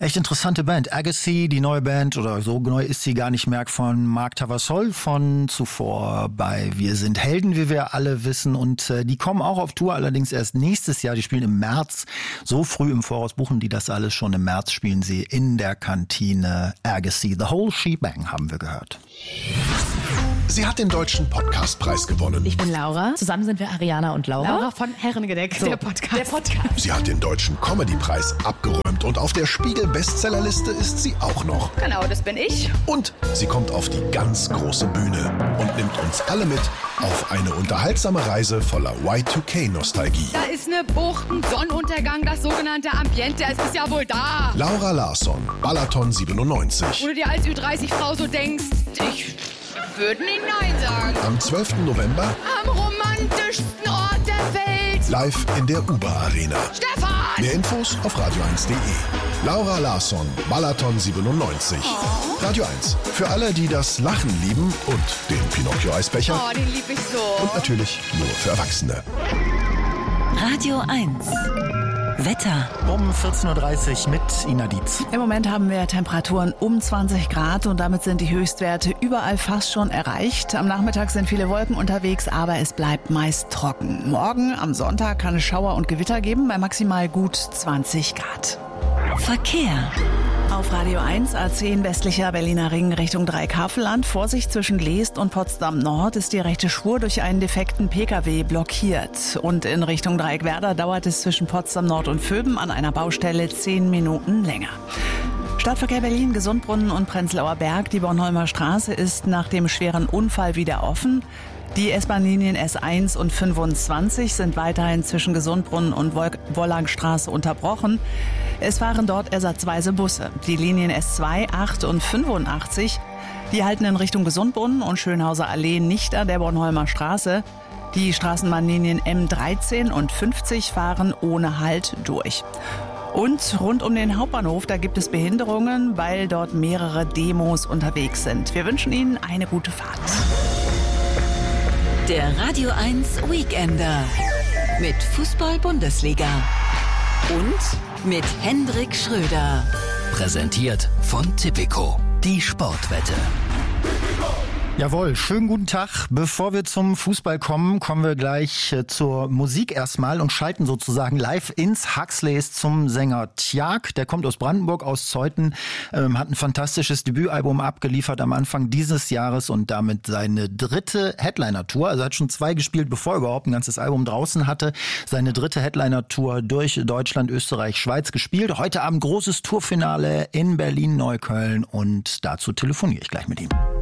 Echt interessante Band. Agassi, die neue Band, oder so neu ist sie gar nicht mehr, von Marc Tavassol von zuvor bei Wir sind Helden, wie wir alle wissen. Und die kommen auch auf Tour, allerdings erst nächstes Jahr. Die spielen im März. So früh im Voraus buchen die das alles schon. Im März spielen sie in der Kantine. Agassi, The Whole Shebang haben wir gehört. Sie hat den Deutschen Podcastpreis gewonnen. Ich bin Laura. Zusammen sind wir Ariana und Laura. Laura von Herrengedeck, So, der Podcast. Sie hat den Deutschen Comedypreis abgeräumt und auf der Spiegel-Bestsellerliste ist sie auch noch. Genau, das bin ich. Und sie kommt auf die ganz große Bühne und nimmt uns alle mit auf eine unterhaltsame Reise voller Y2K-Nostalgie. Da ist eine Bucht, ein Sonnenuntergang, das sogenannte Ambiente. Es ist ja wohl da. Laura Larsson, Balaton 97. Wo du dir als Ü30-Frau so denkst, ich würde nicht Nein sagen. Am 12. November Am romantischsten Ort der Welt. live in der Uber Arena. Stefan! Mehr Infos auf radio1.de. Laura Larsson, Balaton 97. Radio 1. Für alle, die das Lachen lieben und den Pinocchio-Eisbecher. Oh, den lieb ich so. Und natürlich nur für Erwachsene. Radio 1. Wetter. Um 14.30 Uhr mit Ina Dietz. Im Moment haben wir Temperaturen um 20 Grad und damit sind die Höchstwerte überall fast schon erreicht. Am Nachmittag sind viele Wolken unterwegs, aber es bleibt meist trocken. Morgen, am Sonntag, kann es Schauer und Gewitter geben bei maximal gut 20 Grad. Verkehr. Auf Radio 1 A10 westlicher Berliner Ring Richtung Dreieckhavelland. Vorsicht zwischen Leest und Potsdam Nord ist die rechte Spur durch einen defekten Pkw blockiert. Und in Richtung Dreieckwerder dauert es zwischen Potsdam Nord und Vöben an einer Baustelle 10 Minuten länger. Stadtverkehr Berlin, Gesundbrunnen und Prenzlauer Berg. Die Bornholmer Straße ist nach dem schweren Unfall wieder offen. Die S-Bahn-Linien S1 und 25 sind weiterhin zwischen Gesundbrunnen und Wollangstraße unterbrochen. Es fahren dort ersatzweise Busse. Die Linien S2, 8 und 85, die halten in Richtung Gesundbrunnen und Schönhauser Allee nicht an der Bornholmer Straße. Die Straßenbahnlinien M13 und 50 fahren ohne Halt durch. Und rund um den Hauptbahnhof, da gibt es Behinderungen, weil dort mehrere Demos unterwegs sind. Wir wünschen Ihnen eine gute Fahrt. Der Radio 1 Weekender. Mit Fußball-Bundesliga. Und mit Hendrik Schröder. Präsentiert von Tipico, die Sportwette. Jawohl, schönen guten Tag. Bevor wir zum Fußball kommen, kommen wir gleich zur Musik erstmal und schalten sozusagen live ins Huxleys zum Sänger Tjag. Der kommt aus Brandenburg, aus Zeuthen, hat ein fantastisches Debütalbum abgeliefert am Anfang dieses Jahres und damit seine dritte Headliner-Tour. Also er hat schon 2 gespielt, bevor er überhaupt ein ganzes Album draußen hatte. Seine dritte Headliner-Tour durch Deutschland, Österreich, Schweiz gespielt. Heute Abend großes Tourfinale in Berlin-Neukölln und dazu telefoniere ich gleich mit ihm.